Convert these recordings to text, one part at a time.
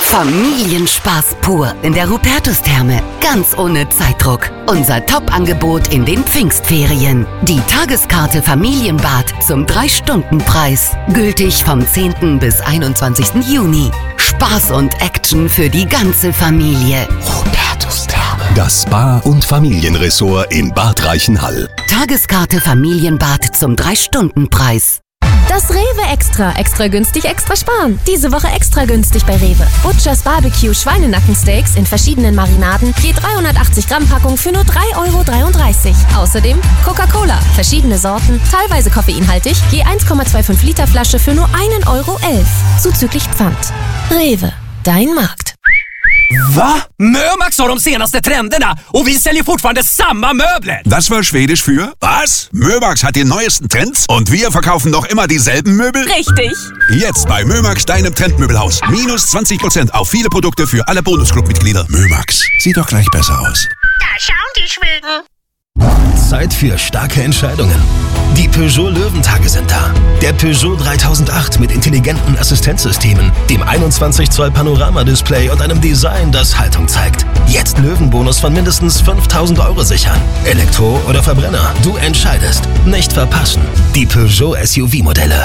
Familienspaß pur in der Hubertus-Therme. Ganz ohne Zeitdruck. Unser Top-Angebot in den Pfingstferien. Die Tageskarte Familienbad zum 3-Stunden-Preis. Gültig vom 10. bis 21. Juni. Spaß und Action für die ganze Familie. Hubertus-Therme. Das Spa- und Familienressort in Bad Reichenhall. Tageskarte Familienbad zum 3-Stunden-Preis. Das Rewe Extra. Extra günstig, extra sparen. Diese Woche extra günstig bei Rewe. Butchers Barbecue Schweinenackensteaks in verschiedenen Marinaden. Je 380 Gramm Packung für nur 3,33 €. Außerdem Coca-Cola. Verschiedene Sorten, teilweise koffeinhaltig. Je 1,25 Liter Flasche für nur 1,11 €. Zuzüglich Pfand. Rewe. Dein Markt. Va? Mömax har de senaste trenderna och vi säljer fortfarande samma möbler. Das war Schwedisch für was? Mömax hat die neuesten Trends und wir verkaufen noch immer dieselben Möbel? Richtig. Jetzt bei Mömax, deinem Trendmöbelhaus. Minus 20% auf viele Produkte für alle Bonusclub-Mitglieder. Mömax, sieht doch gleich besser aus. Da schauen die Schweden. Zeit für starke Entscheidungen. Die Peugeot Löwentage sind da. Der Peugeot 3008 mit intelligenten Assistenzsystemen, dem 21 Zoll Panoramadisplay und einem Design, das Haltung zeigt. Jetzt Löwenbonus von mindestens 5.000 € sichern. Elektro oder Verbrenner, du entscheidest. Nicht verpassen. Die Peugeot SUV-Modelle.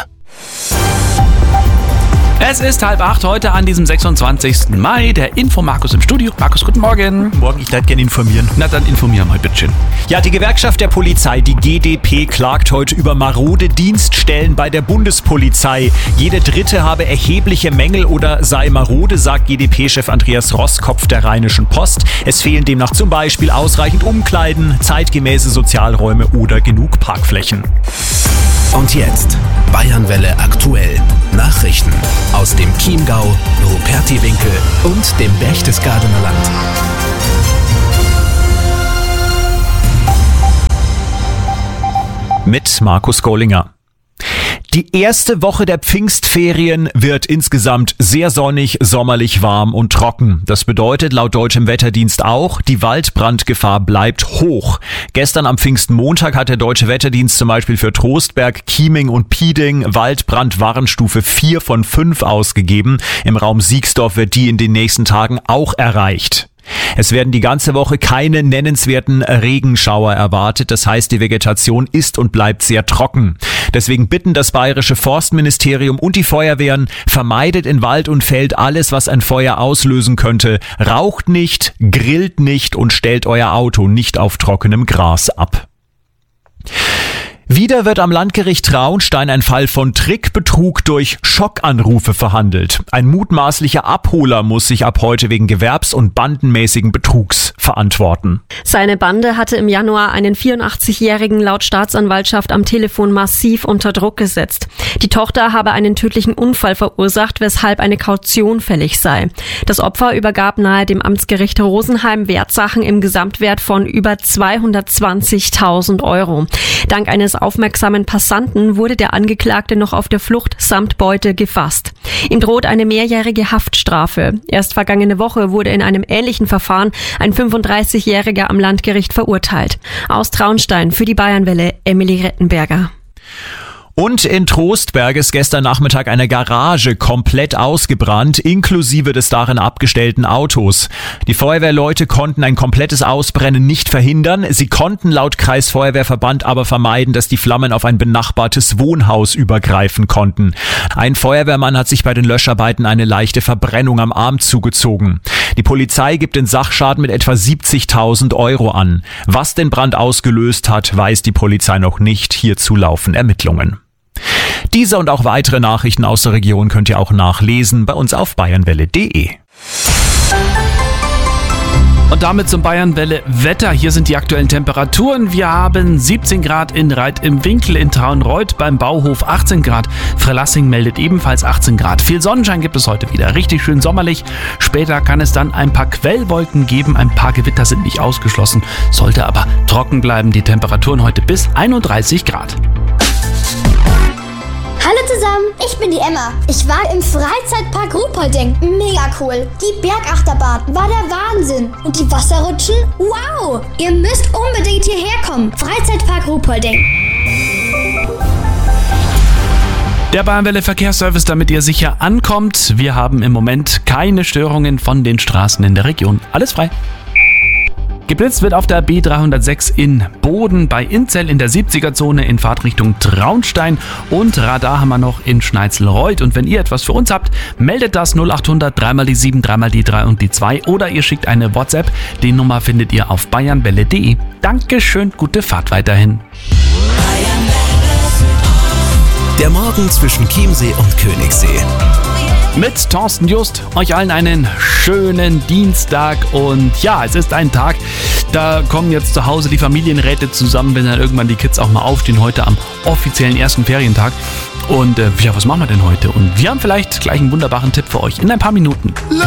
Es ist 7:30 heute an diesem 26. Mai. Der Info-Markus im Studio. Markus, guten Morgen. Morgen, ich darf gerne informieren. Na, dann informier mal, bitteschön. Ja, die Gewerkschaft der Polizei, die GdP, klagt heute über marode Dienststellen bei der Bundespolizei. Jede dritte habe erhebliche Mängel oder sei marode, sagt GdP-Chef Andreas Roskopf der Rheinischen Post. Es fehlen demnach zum Beispiel ausreichend Umkleiden, zeitgemäße Sozialräume oder genug Parkflächen. Und jetzt Bayernwelle aktuell. Nachrichten aus dem Chiemgau, Rupertiwinkel und dem Berchtesgadener Land. Mit Markus Gollinger. Die erste Woche der Pfingstferien wird insgesamt sehr sonnig, sommerlich warm und trocken. Das bedeutet laut Deutschem Wetterdienst auch, die Waldbrandgefahr bleibt hoch. Gestern am Pfingstmontag hat der Deutsche Wetterdienst zum Beispiel für Trostberg, Chieming und Pieding Waldbrandwarnstufe 4 von 5 ausgegeben. Im Raum Siegsdorf wird die in den nächsten Tagen auch erreicht. Es werden die ganze Woche keine nennenswerten Regenschauer erwartet. Das heißt, die Vegetation ist und bleibt sehr trocken. Deswegen bitten das Bayerische Forstministerium und die Feuerwehren, vermeidet in Wald und Feld alles, was ein Feuer auslösen könnte. Raucht nicht, grillt nicht und stellt euer Auto nicht auf trockenem Gras ab. Wieder wird am Landgericht Traunstein ein Fall von Trickbetrug durch Schockanrufe verhandelt. Ein mutmaßlicher Abholer muss sich ab heute wegen gewerbs- und bandenmäßigen Betrugs verantworten. Seine Bande hatte im Januar einen 84-Jährigen laut Staatsanwaltschaft am Telefon massiv unter Druck gesetzt. Die Tochter habe einen tödlichen Unfall verursacht, weshalb eine Kaution fällig sei. Das Opfer übergab nahe dem Amtsgericht Rosenheim Wertsachen im Gesamtwert von über 220.000 €. Dank eines aufmerksamen Passanten wurde der Angeklagte noch auf der Flucht samt Beute gefasst. Ihm droht eine mehrjährige Haftstrafe. Erst vergangene Woche wurde in einem ähnlichen Verfahren ein 35-Jähriger am Landgericht verurteilt. Aus Traunstein für die Bayernwelle, Emily Rettenberger. Und in Trostberg ist gestern Nachmittag eine Garage komplett ausgebrannt, inklusive des darin abgestellten Autos. Die Feuerwehrleute konnten ein komplettes Ausbrennen nicht verhindern. Sie konnten laut Kreisfeuerwehrverband aber vermeiden, dass die Flammen auf ein benachbartes Wohnhaus übergreifen konnten. Ein Feuerwehrmann hat sich bei den Löscharbeiten eine leichte Verbrennung am Arm zugezogen. Die Polizei gibt den Sachschaden mit etwa 70.000 € an. Was den Brand ausgelöst hat, weiß die Polizei noch nicht. Hierzu laufen Ermittlungen. Diese und auch weitere Nachrichten aus der Region könnt ihr auch nachlesen bei uns auf bayernwelle.de. Und damit zum Bayernwelle Wetter. Hier sind die aktuellen Temperaturen. Wir haben 17 Grad in Reit im Winkel, in Traunreuth, beim Bauhof 18 Grad. Freilassing meldet ebenfalls 18 Grad. Viel Sonnenschein gibt es heute wieder. Richtig schön sommerlich. Später kann es dann ein paar Quellwolken geben. Ein paar Gewitter sind nicht ausgeschlossen. Sollte aber trocken bleiben. Die Temperaturen heute bis 31 Grad. Hallo zusammen, ich bin die Emma. Ich war im Freizeitpark Ruhpolding. Mega cool. Die Bergachterbahn war der Wahnsinn. Und die Wasserrutschen? Wow! Ihr müsst unbedingt hierher kommen. Freizeitpark Ruhpolding. Der Bayernwelle Verkehrsservice, damit ihr sicher ankommt. Wir haben im Moment keine Störungen von den Straßen in der Region. Alles frei. Geblitzt wird auf der B306 in Boden, bei Inzell in der 70er-Zone in Fahrtrichtung Traunstein und Radar haben wir noch in Schneitzelreuth. Und wenn ihr etwas für uns habt, meldet das 0800 3 die 7, 3 die 3 und die 2 oder ihr schickt eine WhatsApp. Die Nummer findet ihr auf bayernwelle.de. Dankeschön, gute Fahrt weiterhin. Der Morgen zwischen Chiemsee und Königssee. Mit Thorsten Just, euch allen einen schönen Dienstag und ja, es ist ein Tag, da kommen jetzt zu Hause die Familienräte zusammen, wenn dann irgendwann die Kids auch mal aufstehen, heute am offiziellen ersten Ferientag. Und ja, was machen wir denn heute? Und wir haben vielleicht gleich einen wunderbaren Tipp für euch in ein paar Minuten.